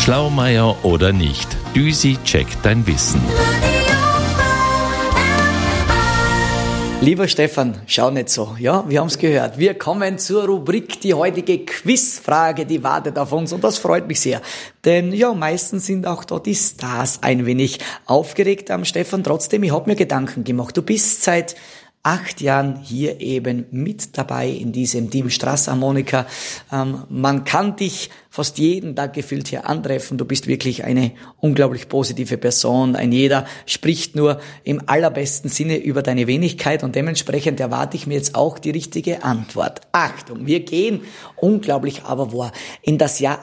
Schlaumeier oder nicht, Düsi checkt dein Wissen. Lieber Stefan, schau nicht so. Ja, wir haben es gehört. Wir kommen zur Rubrik. Die heutige Quizfrage, die wartet auf uns und das freut mich sehr. Denn ja, meistens sind auch da die Stars ein wenig aufgeregt am Stefan. Trotzdem, ich habe mir Gedanken gemacht. Du bist seit 8 Jahren hier eben mit dabei in diesem Team Strassharmonika. Man kann dich fast jeden Tag gefühlt hier antreffen. Du bist wirklich eine unglaublich positive Person. Ein jeder spricht nur im allerbesten Sinne über deine Wenigkeit und dementsprechend erwarte ich mir jetzt auch die richtige Antwort. Achtung, wir gehen unglaublich aber wahr in das Jahr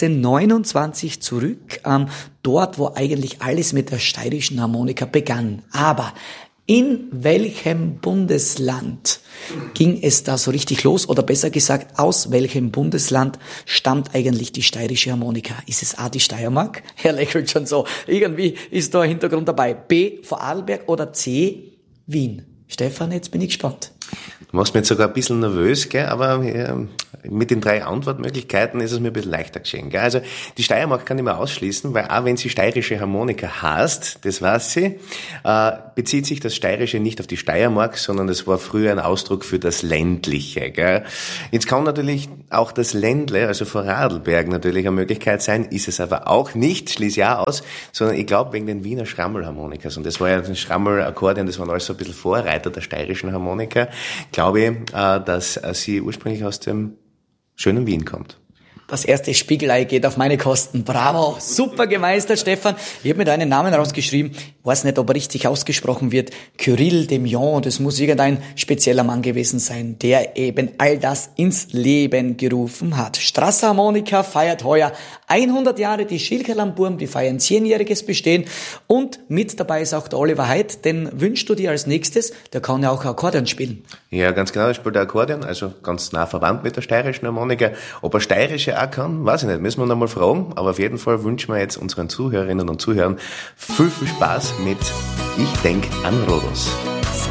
1829 zurück, dort wo eigentlich alles mit der steirischen Harmonika begann. Aber in welchem Bundesland ging es da so richtig los? Oder besser gesagt, aus welchem Bundesland stammt eigentlich die steirische Harmonika? Ist es A, die Steiermark? Er lächelt schon so. Irgendwie ist da ein Hintergrund dabei. B, Vorarlberg oder C, Wien? Stefan, jetzt bin ich gespannt. Du machst mich jetzt sogar ein bisschen nervös, gell? Aber mit den 3 Antwortmöglichkeiten ist es mir ein bisschen leichter geschehen. Gell? Also die Steiermark kann ich mal ausschließen, weil auch wenn sie steirische Harmonika heißt, das weiß sie, bezieht sich das Steirische nicht auf die Steiermark, sondern das war früher ein Ausdruck für das Ländliche. Gell? Jetzt kann natürlich auch das Ländle, also Vorarlberg natürlich eine Möglichkeit sein, ist es aber auch nicht, schließe ich auch aus, sondern ich glaube wegen den Wiener Schrammelharmonikas. Und das war ja ein Schrammelakkordeon, das waren alles so ein bisschen Vorreiter der steirischen Harmonika. Glaube ich, dass sie ursprünglich aus dem schönen Wien kommt. Das erste Spiegelei geht auf meine Kosten. Bravo, super gemeistert, Stefan. Ich habe mir deinen Namen rausgeschrieben. Ich weiß nicht, ob er richtig ausgesprochen wird. Cyril Demion, das muss irgendein spezieller Mann gewesen sein, der eben all das ins Leben gerufen hat. Strassharmonika feiert heuer 100 Jahre, die Schilkerlamburm, die feiern 10-jähriges Bestehen und mit dabei ist auch der Oliver Heid. Den wünschst du dir als nächstes? Der kann ja auch Akkordeon spielen. Ja, ganz genau, er spielt Akkordeon, also ganz nah verwandt mit der steirischen Harmonika. Ob er steirische auch kann, weiß ich nicht, müssen wir noch mal fragen, aber auf jeden Fall wünschen wir jetzt unseren Zuhörerinnen und Zuhörern viel, viel Spaß mit Ich denk an Rhodos.